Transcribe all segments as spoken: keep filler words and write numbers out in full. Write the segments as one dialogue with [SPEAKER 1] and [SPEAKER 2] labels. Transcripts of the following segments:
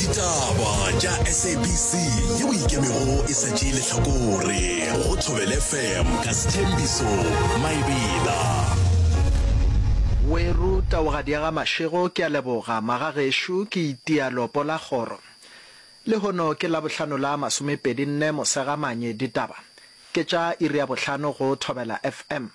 [SPEAKER 1] Ditaba tša S A B C yeo ikemego e setšile hlakore go Thobela F M ka Sthembiso Maebela.
[SPEAKER 2] We ruta o gadiaga mašego ke a leboga magagesho ke itia lopo la kgoro. Le hono ke la bohlano la masomepedi nne mosegamanye ditaba. Ke tša iri ya bohlano go Thobela F M.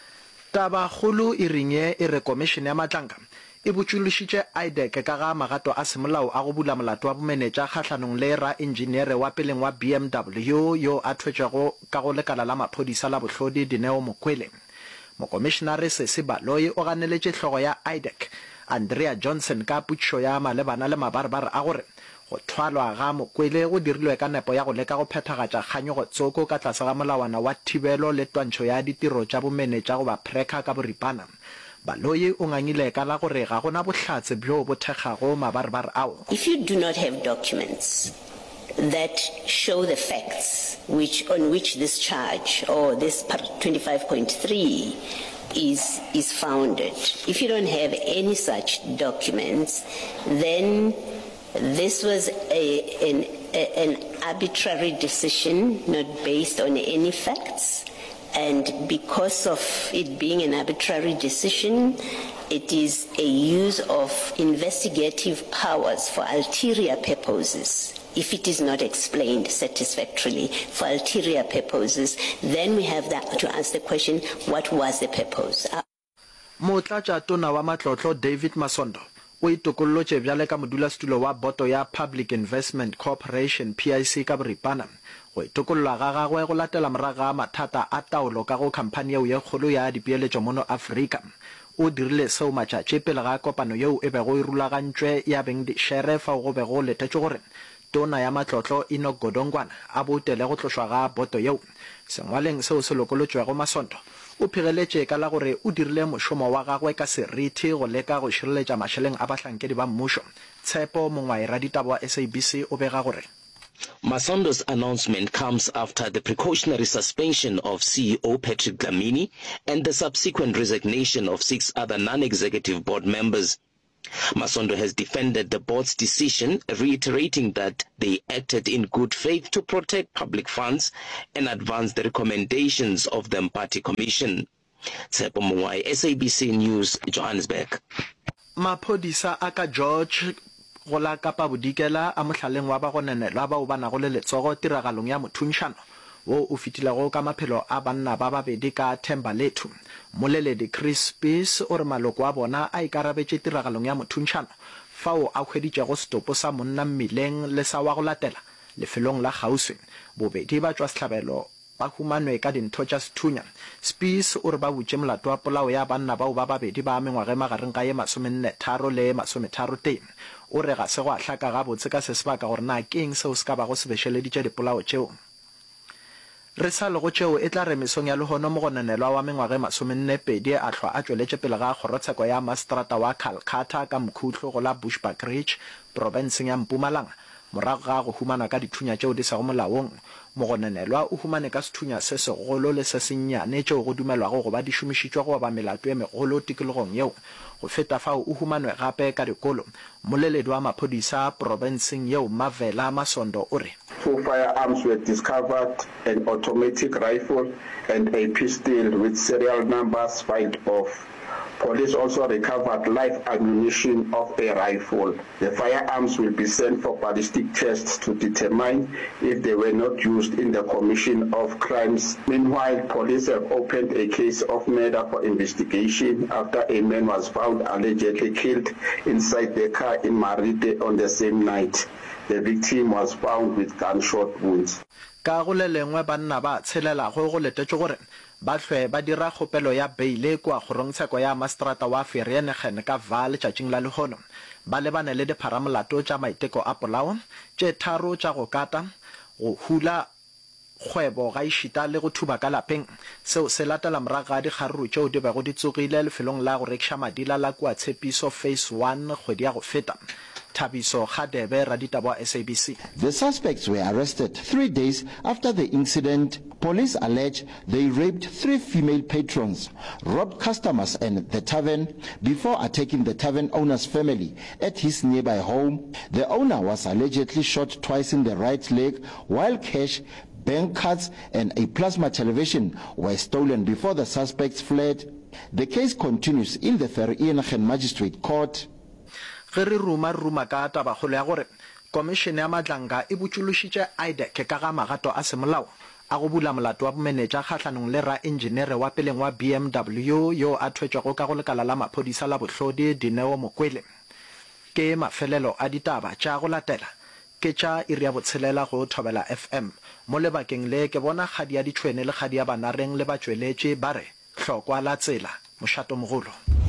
[SPEAKER 2] Taba khulu irinye e re komishene ya matlanka e botšološitše I D E C ka ga magato a semolao a go bula molato wa bomenetša kgahlanong le ra engineere wa peleng wa B M W yo a thwetšego ka go lekala la maphodisa la bohlodi Dineo Mokwele. Mokomishenare Sesi Baloyi o ganeletše hlogo ya I D E C Andrea Johnson ka putšo ya malebana le mabarabara a gore go thwalwa ga Mokwele go dirilwe ka nepo ya go leka go phethagatša kganyogo tsoko ka tlase ga molawana wa thibelo le twantšho ya ditiro tša bomenetša go ba preka ka boripana. Baloyi o ngangile ka la gore ga gona bohlatse bjo bo thekgago mabarabara ao.
[SPEAKER 3] If you do not have documents that show the facts which on which this charge or this part twenty-five point three is is founded, if you don't have any such documents, then this was a, an, a, an arbitrary decision not based on any facts. And because of it being an arbitrary decision, it is a use of investigative powers for ulterior purposes. If it is not explained satisfactorily for ulterior purposes, then we have that to ask the question, what was the purpose?
[SPEAKER 2] Motlatša tona wa matlotlo David Masondo o itokollotše bjale ka modulasetulo wa boto ya Public Investment Corporation P I C ka boripana go itokollwa ga gagwe go latela moraga mathata a taolo ka go khamphani yeo ye kgolo ya dipeeletšo mono Afrika. O dirile seo matšatši pele ga kopano yeo e bego e rulagantšwe ya beng dišere fao go bego letetše gore tona ya matlotlo Enoch Godongwana a boutele go tlošwa ga boto yeo. Sengwaleng seo se lokolotšwego Masondo o phigeletše ka la gore o dirile mošomo wa gagwe ka seriti go leka go šireletša mašeleng a bahlankedi ba mmušo. Tshepo mongwaera ditaba wa S A B C o bega gore
[SPEAKER 4] Masondo's announcement comes after the precautionary suspension of C E O Patrick Dlamini and the subsequent resignation of six other non-executive board members. Masondo has defended the board's decision, reiterating that they acted in good faith to protect public funds and advance the recommendations of the Party Commission. Tshepo Mongwai, S A B C News, Johannesburg.
[SPEAKER 2] Maphodisa aka George go la Kapa Bodikela a mohlaleng wa ba go nenelwa ba o bana go le letsogo tiragalong ya mothuntšhano wo o fitilego ka maphelo a banna ba babedi ka Thembalethu. Moleledi Chris Peace o re maloko a bona a ikarabetše tiragalong ya mothuntšhano fao a hweditšego setopo sa monna mmileng le sa wa go latela lefelong la Gauseng. Bobedi ba tšwa sehlabelo ba humanwe ka dintho tša sethunya. Peace o re ba butše molato wa polao ya banna bao ba babedi ba mengwage magareng ka ye masomenne tharo le masometharo teng. O re ga se go a hlaka gabotse ka se sebaka gore na keng seo se ka ba go se bešeleditše dipolao tšeo. Re sa lego tšeo e tla re mesong ya lehono mo go nenelwa wa mengwage masomenne pedi a hlwa a tšweletše pele ga kgorotsheko ya mastrata wa Calcutta ka mkhutlo go la Bushbuckridge provinseng ya Mpumalanga morago ga go humana ka dithunya tšeo di sa go molaong. Mo go nenelwa o humane ka sethunya se segolo le se sennyane tšeo go dumelwago go ba di šomišitšwe go ba melato e megolo tikologong yeo. Go feta fao o humanwe gape ka dikolo. Moleledi wa maphodisa provinseng yeo Mavela Masondo o re
[SPEAKER 5] two firearms were discovered, an automatic rifle and a pistol with serial numbers filed off. Police also recovered live ammunition of a rifle. The firearms will be sent for ballistic tests to determine if they were not used in the commission of crimes. Meanwhile, police have opened a case of murder for investigation after a man was found allegedly killed inside the car in Marite on the same night. The victim was found with gunshot wounds.
[SPEAKER 2] Ka go le lengwe banna ba tshelela go go letetše gore ba hlwe ba dira kgopelo ya beile kwa kgorongtsheko ya mastrata wa Vereeniging ka Vaal tšatšing la lehono. Ba lebane le dipharamolato tša maiteko a polao tše tharo tša go kata go hula kgwebo ga išita le go thuba ka lapeng seo se latela morago ga dikgaruru tšeo di bego di tsogile lefelong la go rekša madila la kua tshepiso phase one kgwedi ya go feta. Thabiso Khadebe, Raditabo S A B C.
[SPEAKER 6] The suspects were arrested three days after the incident. Police allege they raped three female patrons, robbed customers and the tavern before attacking the tavern owner's family at his nearby home. The owner was allegedly shot twice in the right leg, while cash, bank cards and a plasma television were stolen before the suspects fled. The case continues in the Vereeniging Magistrate Court.
[SPEAKER 2] Gere ruma ruma ka taba go le gore Commission ya Madlanga e butšološitše I D E C ka ga magato a semolao a go bula molato wa bomenetša kgahlanong le ra engineer wa peleng wa B M W yo a thwetšego ka go lekala la maphodisa la bohlodi Dineo Mokwele. Ke mafelelo a ditaba tša go latela ke tša iri ya botshelela go Thobela F M mo lebakeng le ke bona kgadi ya ditšhwene le kgadi ya banareng le batšweletše ba re hlokwa la tsela mošato mogolo.